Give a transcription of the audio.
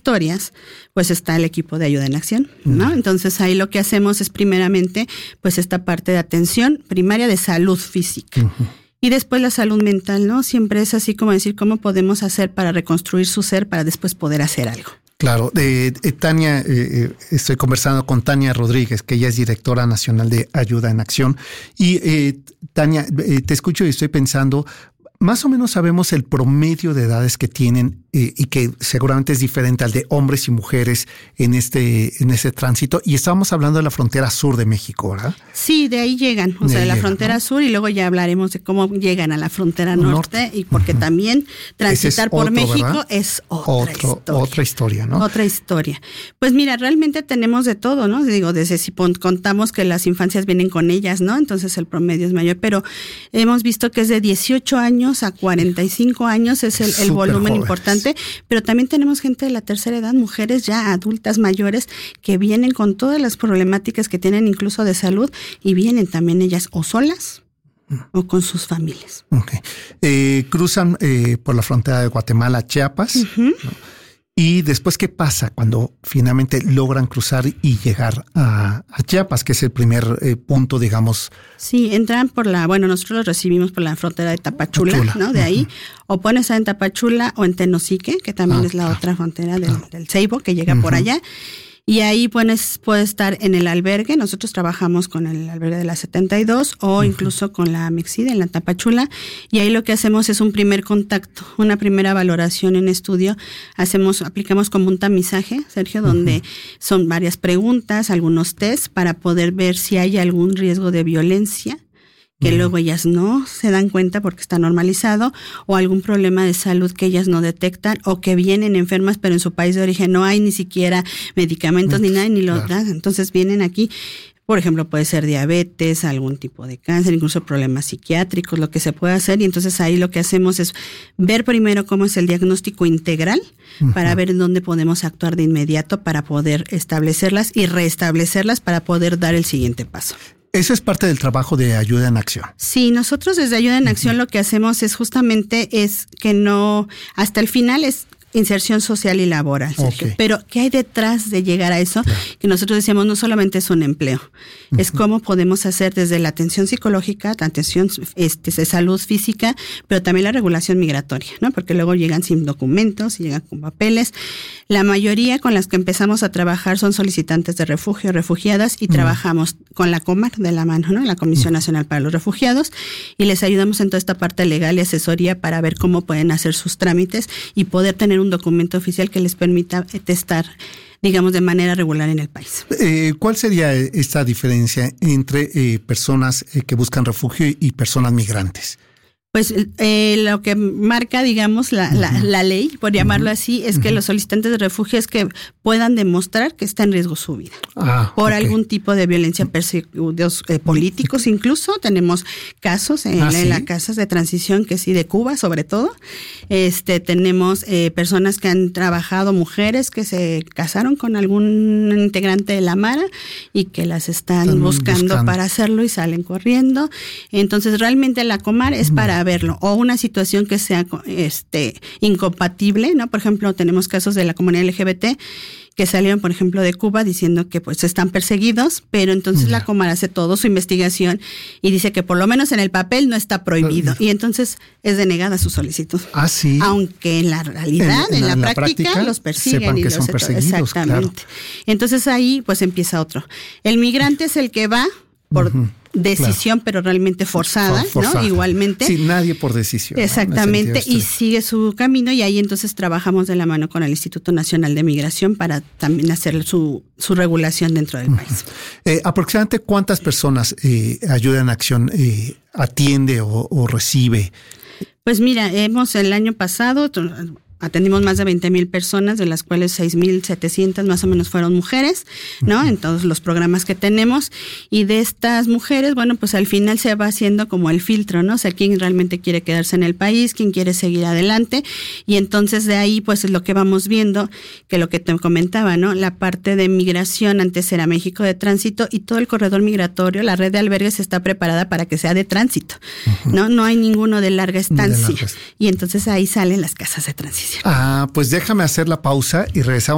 historias, pues está el equipo de ayuda en acción, ¿no? Entonces ahí lo que hacemos es primeramente, pues esta parte de atención primaria de salud física. Y después la salud mental, ¿no? Siempre es así como decir cómo podemos hacer para reconstruir su ser para después poder hacer algo. Claro, Tania, estoy conversando con Tania Rodríguez, que ella es directora nacional de Ayuda en Acción. Y Tania, te escucho y estoy pensando, más o menos sabemos el promedio de edades que tienen y que seguramente es diferente al de hombres y mujeres en ese tránsito. Y estábamos hablando de la frontera sur de México, ¿verdad? Sí, de ahí llegan, o sea, de la frontera, ¿no?, sur, y luego ya hablaremos de cómo llegan a la frontera norte y porque también transitar por México, ¿verdad?, es otra historia, ¿no? Otra historia. Pues mira, realmente tenemos de todo, ¿no? Digo, desde si contamos que las infancias vienen con ellas, ¿no? Entonces el promedio es mayor, pero hemos visto que es de 18 años a 45 años es el volumen jóvenes, importante. Pero también tenemos gente de la tercera edad, mujeres ya adultas mayores que vienen con todas las problemáticas que tienen incluso de salud y vienen también ellas o solas o con sus familias. Okay. Cruzan por la frontera de Guatemala a Chiapas, ¿no? Y después, ¿qué pasa cuando finalmente logran cruzar y llegar a Chiapas, que es el primer punto, digamos? Sí, entran nosotros los recibimos por la frontera de Tapachula, ¿no? De ahí, o pueden estar en Tapachula o en Tenosique, que también es la otra frontera del Ceibo, que llega por allá. Y ahí puede estar en el albergue. Nosotros trabajamos con el albergue de la 72 o incluso con la Mexida en la Tapachula. Y ahí lo que hacemos es un primer contacto, una primera valoración en estudio. Aplicamos como un tamizaje, Sergio, donde son varias preguntas, algunos test para poder ver si hay algún riesgo de violencia, que luego ellas no se dan cuenta porque está normalizado, o algún problema de salud que ellas no detectan, o que vienen enfermas pero en su país de origen no hay ni siquiera medicamentos ni nada, ni los dan. Entonces vienen aquí, por ejemplo, puede ser diabetes, algún tipo de cáncer, incluso problemas psiquiátricos, lo que se puede hacer. Y entonces ahí lo que hacemos es ver primero cómo es el diagnóstico integral para ver en dónde podemos actuar de inmediato para poder establecerlas y restablecerlas para poder dar el siguiente paso. Eso es parte del trabajo de Ayuda en Acción. Sí, nosotros desde Ayuda en Acción lo que hacemos es justamente que no, hasta el final es inserción social y laboral, Sergio. Okay. Pero ¿qué hay detrás de llegar a eso? Claro. Que nosotros decíamos no solamente es un empleo, es cómo podemos hacer desde la atención psicológica, la atención de salud física, pero también la regulación migratoria, ¿no? Porque luego llegan sin documentos y llegan con papeles. La mayoría con las que empezamos a trabajar son solicitantes de refugio, refugiadas, y trabajamos con la COMAR de la mano, ¿no? La Comisión Nacional para los Refugiados, y les ayudamos en toda esta parte legal y asesoría para ver cómo pueden hacer sus trámites y poder tener un documento oficial que les permita estar, digamos, de manera regular en el país. ¿Cuál sería esta diferencia entre personas que buscan refugio y personas migrantes? Pues lo que marca, digamos, la ley, por llamarlo así, es que los solicitantes de refugio es que puedan demostrar que está en riesgo su vida por algún tipo de violencia, perseguidos políticos. Incluso tenemos casos en las casas de transición, que sí, de Cuba sobre todo. Tenemos personas que han trabajado, mujeres que se casaron con algún integrante de la Mara y que las están buscando para hacerlo y salen corriendo. Entonces realmente la Comar es para verlo, o una situación que sea incompatible, ¿no? Por ejemplo, tenemos casos de la comunidad LGBT que salieron, por ejemplo, de Cuba diciendo que pues están perseguidos, pero entonces la Comar hace toda su investigación y dice que por lo menos en el papel no está prohibido, y entonces es denegada su solicitud. Sí. Aunque en la realidad, en la práctica los persiguen sepan y que son perseguidos. Exactamente. Claro. Entonces ahí pues empieza otro. El migrante es el que va por decisión, pero realmente forzada, ¿no? Igualmente. Sí, nadie por decisión. Exactamente, ¿no? Y sigue su camino, y ahí entonces trabajamos de la mano con el Instituto Nacional de Migración para también hacer su regulación dentro del país. ¿Aproximadamente cuántas personas Ayuda en Acción atiende o recibe? Pues mira, el año pasado atendimos más de 20,000 personas, de las cuales 6,700 más o menos fueron mujeres, ¿no? En todos los programas que tenemos. Y de estas mujeres, bueno, pues al final se va haciendo como el filtro, ¿no? O sea, quién realmente quiere quedarse en el país, quién quiere seguir adelante. Y entonces de ahí, pues es lo que vamos viendo, que lo que te comentaba, ¿no? La parte de migración antes era México de tránsito, y todo el corredor migratorio, la red de albergues está preparada para que sea de tránsito, ¿no? No hay ninguno de larga estancia. Y entonces ahí salen las casas de transición. Pues déjame hacer la pausa y regresamos